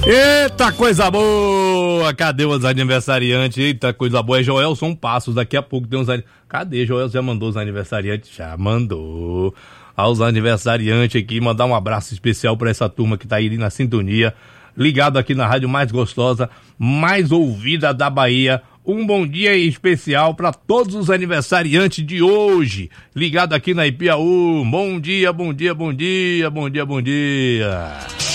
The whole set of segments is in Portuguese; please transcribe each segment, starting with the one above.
Eita coisa boa! Cadê os aniversariantes? Eita coisa boa, é Joelson Passos, daqui a pouco tem uns... Cadê? Joelson já mandou os aniversariantes? Já mandou. Aos aniversariantes aqui, mandar um abraço especial pra essa turma que tá aí na sintonia, ligado aqui na rádio mais gostosa, mais ouvida da Bahia. Um bom dia especial para todos os aniversariantes de hoje, ligado aqui na Ipiaú. Bom dia, bom dia, bom dia, bom dia, bom dia.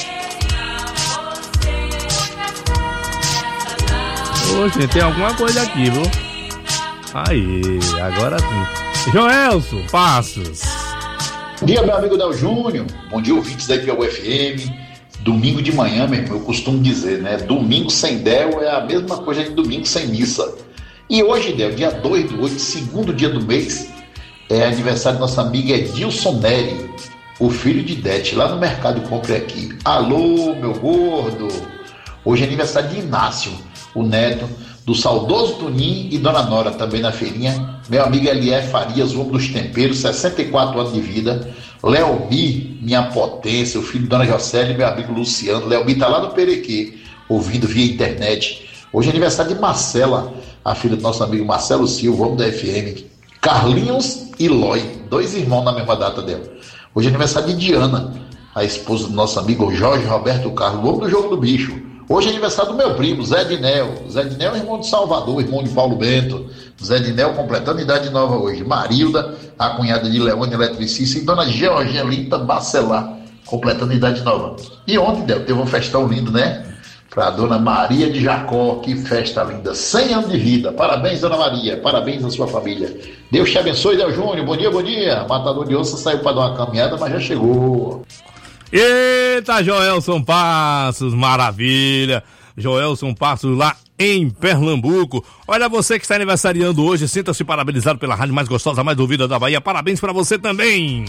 Oxe, tem alguma coisa aqui, viu? Aí, agora sim. Joelson Passos. Bom dia, meu amigo Del Júnior. Bom dia, ouvintes da Ipiaú FM. Domingo de manhã, meu irmão, eu costumo dizer, né? Domingo sem Del é a mesma coisa de domingo sem missa. E hoje, Del, dia 2/8, segundo dia do mês, é aniversário da nossa amiga Edilson Neri, o filho de Dete, lá no Mercado Compre Aqui. Alô, meu gordo! Hoje é aniversário de Inácio, o neto do saudoso Toninho e Dona Nora, também na feirinha. Meu amigo Elié Farias, o homem dos temperos, 64 anos de vida. Leomi, minha potência, o filho de Dona Jocely, meu amigo Luciano. Leomi tá lá no Perequê, ouvindo via internet. Hoje é aniversário de Marcela, a filha do nosso amigo Marcelo Silva, homem da FM. Carlinhos e Loi, 2 irmãos na mesma data dela. Hoje é aniversário de Diana, a esposa do nosso amigo Jorge Roberto Carlos, o homem do Jogo do Bicho. Hoje é aniversário do meu primo, Zé Dinel. Zé Dinel é irmão de Salvador, irmão de Paulo Bento. Zé Dinel completando idade nova hoje. Marilda, a cunhada de Leone Eletricista, e Dona Georgelita Bacelar, completando idade nova. E ontem, Del, teve um festão lindo, né? Pra Dona Maria de Jacó, que festa linda. 100 anos de vida. Parabéns, Dona Maria. Parabéns à sua família. Deus te abençoe, Del Júnior. Bom dia, bom dia. Matador de onça saiu para dar uma caminhada, mas já chegou. Eita, Joelson Passos, maravilha. Joelson Passos lá em Pernambuco. Olha, você que está aniversariando hoje, sinta-se parabenizado pela rádio mais gostosa, mais ouvida da Bahia. Parabéns para você também.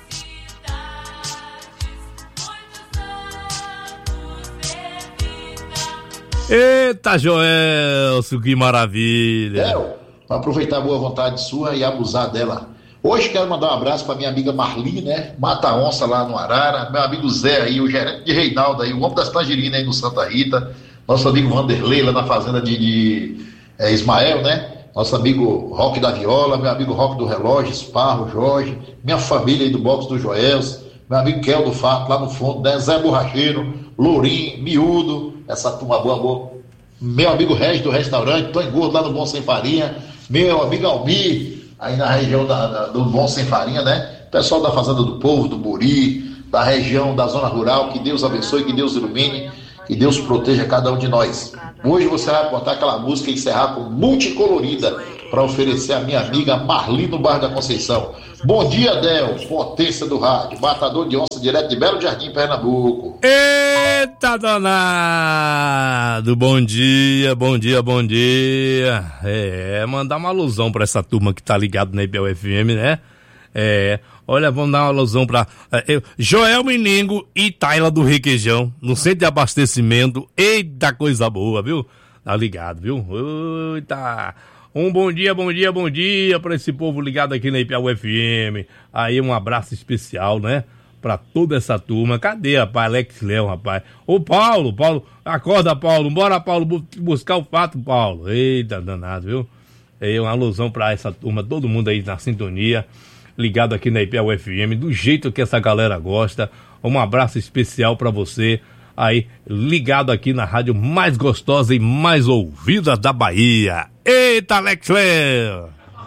Eita, Joelson, que maravilha. Para aproveitar a boa vontade sua e abusar dela. Hoje quero mandar um abraço para minha amiga Marli, né? Mata Onça lá no Arara. Meu amigo Zé aí, o gerente de Reinaldo aí, o homem das tangerinas aí no Santa Rita. Nosso amigo Vanderlei lá na fazenda de Ismael, né? Nosso amigo Roque da Viola, meu amigo Roque do Relógio, Esparro, Jorge. Minha família aí do box do Joels. Meu amigo Kel do Fato lá no fundo, né? Zé Borracheiro, Lourinho, Miúdo. Essa turma boa. Meu amigo Regis do restaurante, Tô Engordo lá no Bom Sem Farinha. Meu amigo Almir, aí na região do Bom Sem Farinha, né? Pessoal da Fazenda do Povo, do Buri, da região da zona rural, que Deus abençoe, que Deus ilumine, que Deus proteja cada um de nós. Hoje você vai botar aquela música e encerrar com Multicolorida para oferecer a minha amiga Marli no bairro da Conceição. Bom dia, Del, potência do rádio, matador de onça direto de Belo Jardim, Pernambuco. Eita, danado! Bom dia, bom dia, bom dia. Mandar uma alusão pra essa turma que tá ligado na IBL FM, né? Olha, vamos dar uma alusão pra Joel Meningo e Taila do Requeijão, no centro de abastecimento. Eita, coisa boa, viu? Tá ligado, viu? Eita! Um bom dia pra esse povo ligado aqui na IPAU FM. Aí um abraço especial, né? Pra toda essa turma. Cadê, rapaz? Alex Léo, rapaz. Ô, Paulo, acorda, Paulo. Bora, Paulo, buscar o fato, Paulo. Eita, danado, viu? Uma alusão pra essa turma, todo mundo aí na sintonia, ligado aqui na IPAU FM, do jeito que essa galera gosta. Um abraço especial pra você, aí, ligado aqui na rádio mais gostosa e mais ouvida da Bahia. Eita, Alex Léo!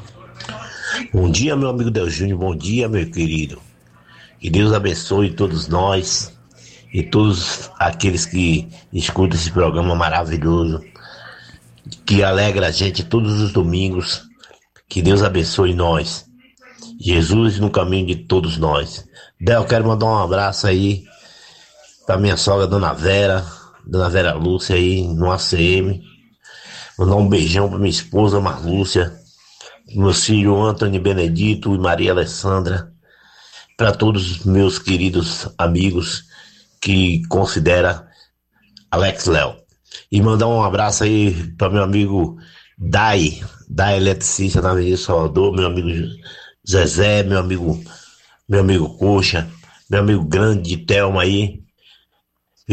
Bom dia, meu amigo Del Júnior, bom dia, meu querido. Que Deus abençoe todos nós e todos aqueles que escutam esse programa maravilhoso, que alegra a gente todos os domingos. Que Deus abençoe nós. Jesus no caminho de todos nós. Del, quero mandar um abraço aí pra minha sogra, Dona Vera Lúcia aí no ACM. Mandar um beijão pra minha esposa Marlúcia, meus filhos Antônio Benedito e Maria Alessandra, para todos os meus queridos amigos que considera Alex Léo. E mandar um abraço aí para meu amigo Dai Eletricista na Avenida Salvador, meu amigo Zezé, meu amigo Coxa, meu amigo grande de Thelma aí, viu?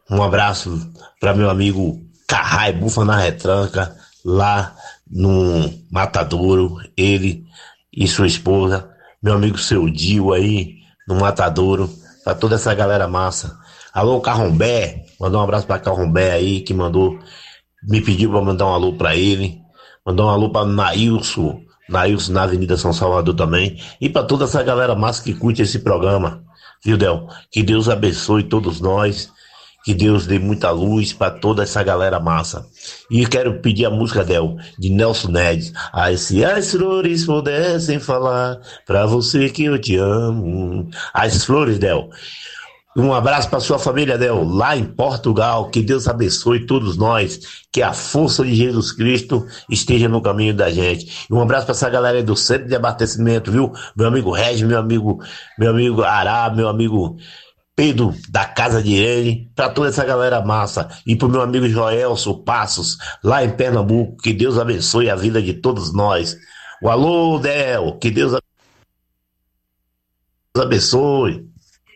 Um abraço para meu amigo Carrai, Bufa na Retranca, lá no Matadouro, ele e sua esposa, meu amigo Seu Dio aí no Matadouro, pra toda essa galera massa. Alô, Carrombé, mandou um abraço pra Carrombé aí, que me pediu pra mandar um alô pra ele, mandou um alô pra Nailson na Avenida São Salvador também, e pra toda essa galera massa que curte esse programa, viu, Del? Que Deus abençoe todos nós, que Deus dê muita luz pra toda essa galera massa. E quero pedir a música, Del, de Nelson Nedes. Ai, se as flores pudessem falar pra você que eu te amo. As flores, Del. Um abraço para sua família, Del, lá em Portugal. Que Deus abençoe todos nós. Que a força de Jesus Cristo esteja no caminho da gente. E um abraço para essa galera aí do Centro de Abastecimento, viu? Meu amigo Regis, meu amigo Ará, meu amigo Pedro da Casa de Irene, para toda essa galera massa. E pro meu amigo Joelson Passos, lá em Pernambuco. Que Deus abençoe a vida de todos nós. O alô, Del, que Deus abençoe.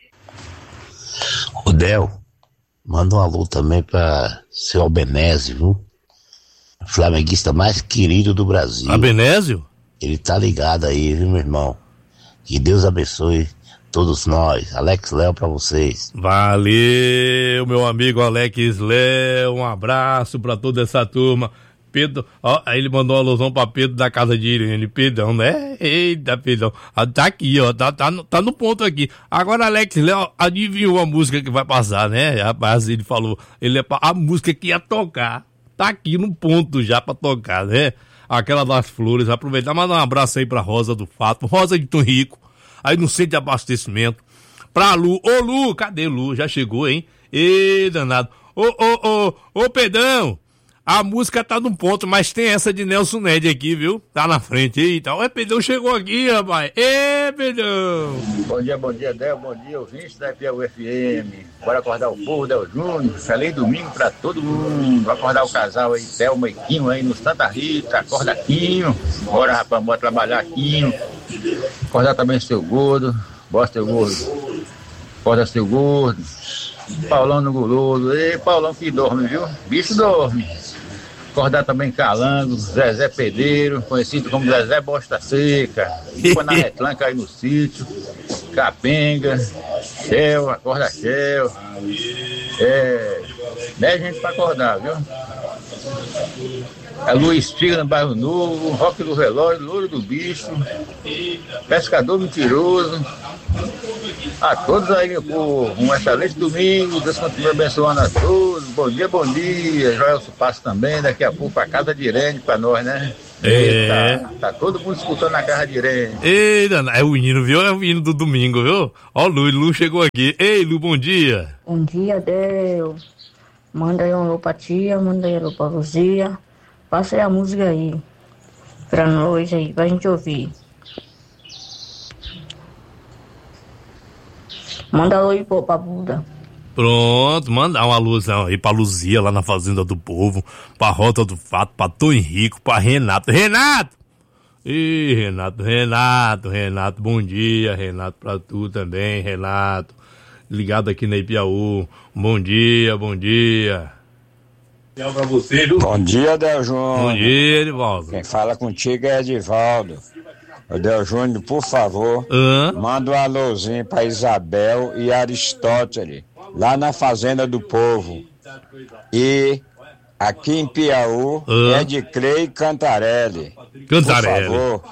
O Del, manda um alô também pra seu Albenésio, viu? Flamenguista mais querido do Brasil. Abenésio? Ele tá ligado aí, viu, meu irmão? Que Deus abençoe todos nós. Alex Léo pra vocês. Valeu, meu amigo Alex Léo. Um abraço pra toda essa turma. Pedro, ó, aí ele mandou uma alusão pra Pedro da Casa de Irene. Pedrão, né? Eita, Pedrão. Tá aqui, ó. Tá no ponto aqui. Agora, Alex Léo adivinhou a música que vai passar, né? Rapaz, ele falou. A música que ia tocar. Tá aqui no ponto já pra tocar, né? Aquela das flores. Aproveitar, mandar um abraço aí pra Rosa do Fato. Rosa de Tão Rico. Aí no centro de abastecimento. Pra Lu. Ô, Lu, cadê Lu? Já chegou, hein? Ê, danado. Ô, Pedrão. A música tá no ponto, mas tem essa de Nelson Ned aqui, viu? Tá na frente. Eita, o Pedrão chegou aqui, rapaz. Ê, Pedrão. Bom dia, Del. Bom dia, ouvintes da Piauí FM. Bora acordar o povo, Del Júnior. Feliz domingo pra todo mundo. Vai acordar o casal aí, Thelma e Quinho aí no Santa Rita. Acorda, Quinho. Bora, rapaz, bora trabalhar, Quinho. Acordar também seu gordo. Bora, seu gordo. Acorda, seu gordo. Paulão no guloso. Ei, Paulão que dorme, viu? Bicho dorme. Acordar também Calango, Zezé Pedreiro, conhecido como Zezé Bosta Seca. Foi na retranca aí no sítio. Capenga, Shell, acorda Shell. 10 gente pra acordar, viu? É Luiz Tiga no Bairro Novo, Roque do Relógio, Louro do Bicho, Pescador Mentiroso. A todos aí, meu povo, um excelente domingo, Deus continue abençoando a todos. Bom dia, Joelson Passo também, daqui a pouco pra Casa de Irene pra nós, né? Tá todo mundo escutando a Casa de Irene. Eita, é o hino, viu? É o hino do domingo, viu? Ó, Lu chegou aqui. Ei, Lu, bom dia. Bom dia, Deus. Manda aí um alô pra tia, manda aí um alô pra Luzia. Passa aí a música aí pra nós aí, pra gente ouvir. Manda alô aí pra Buda. Pronto, mandar uma alusão aí pra Luzia lá na Fazenda do Povo, pra Rota do Fato, pra Tom Henrico, pra Renato. Renato! Ih, Renato, bom dia, Renato, pra tu também, Renato. Ligado aqui na Ipiaú. Bom dia. Pra você, viu? Bom dia, Del Júnior. Bom dia, Edivaldo. Quem fala contigo é Edivaldo. O Del Júnior, por favor, manda um alôzinho pra Isabel e Aristóteles, lá na Fazenda do Povo. E aqui em Piauí é de Clay Cantarelli. Por favor.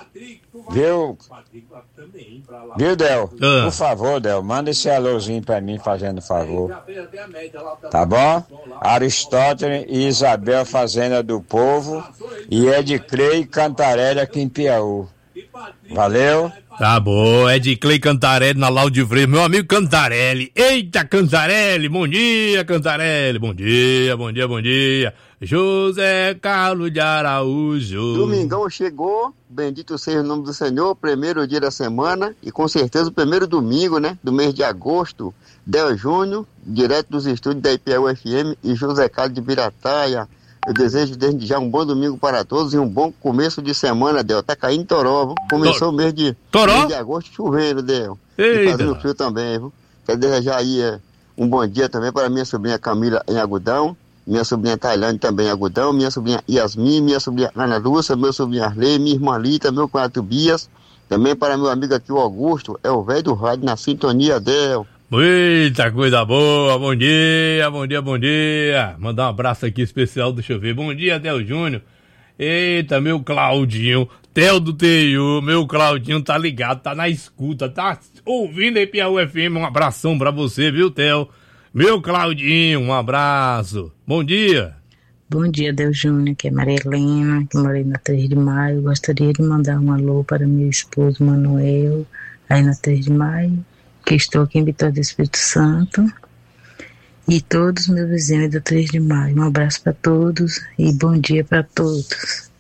Viu, Del? Por favor, Del, manda esse alôzinho pra mim, fazendo favor. Tá bom? Aristóteles e Isabel, Fazenda do Povo. E é de Clay Cantarelli aqui em Piauí. Valeu. Tá bom, é de Clay Cantarelli na Laude Freire, meu amigo Cantarelli. Eita, Cantarelli, bom dia, Cantarelli. Bom dia. José Carlos de Araújo. Domingão chegou, bendito seja o nome do Senhor, primeiro dia da semana e com certeza o primeiro domingo, né, do mês de agosto. Del Júnior, direto dos estúdios da Ipiaú FM e José Carlos de Birataia. Eu desejo desde já um bom domingo para todos e um bom começo de semana, Del. Tá caindo toró, viu? Começou o mês de agosto chovendo, Del. E fazendo frio também, viu? Quero desejar aí Um bom dia também para minha sobrinha Camila em Agudão, minha sobrinha Tailândia também em Agudão, minha sobrinha Yasmin, minha sobrinha Ana Lúcia, meu sobrinho Arley, minha irmã Lita, meu cunhado Tobias. Também para meu amigo aqui, o Augusto, é o velho do rádio na sintonia dele. Eita, coisa boa, bom dia, bom dia, bom dia. Mandar um abraço aqui especial, deixa eu ver. Bom dia, Del Júnior. Eita, meu Claudinho, Theo do TU, meu Claudinho tá ligado, tá na escuta, tá ouvindo aí Piauí FM. Um abração pra você, viu, Theo? Meu Claudinho, um abraço. Bom dia. Bom dia, Del Júnior, que é Maria Helena, que mora aí na 3 de Maio. Gostaria de mandar um alô para meu esposo Manuel, aí na 3 de Maio, que estou aqui em Vitória do Espírito Santo, e todos os meus vizinhos da 3 de Maio. Um abraço para todos e bom dia para todos.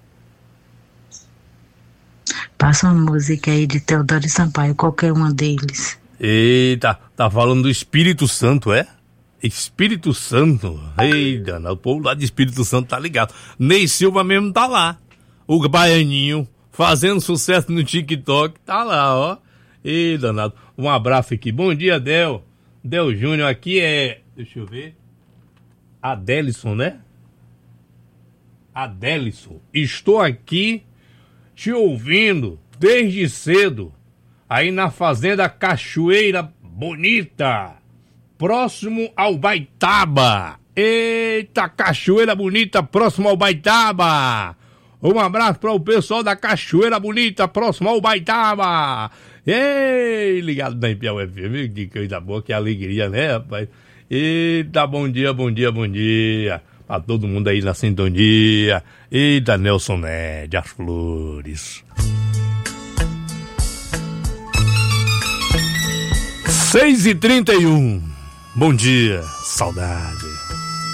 Passa uma música aí de Teodoro Sampaio, qualquer uma deles. Eita, tá falando do Espírito Santo, é? Espírito Santo, eita, o povo lá de Espírito Santo tá ligado. Ney Silva mesmo tá lá, o baianinho, fazendo sucesso no TikTok, tá lá, ó. Ei, danado, um abraço aqui, bom dia, Del Júnior, aqui é, deixa eu ver, Adélison, né? Adélison, estou aqui te ouvindo desde cedo, aí na fazenda Cachoeira Bonita, próximo ao Baitaba. Eita, Cachoeira Bonita, próximo ao Baitaba. Um abraço para o pessoal da Cachoeira Bonita, próximo ao Baitaba. Ei, ligado na Piauí FM, que coisa boa, que alegria, né, rapaz? Eita, bom dia, bom dia, bom dia. Pra todo mundo aí na sintonia. Eita, Nelson Ned, as flores. 6h31. Bom dia, saudade.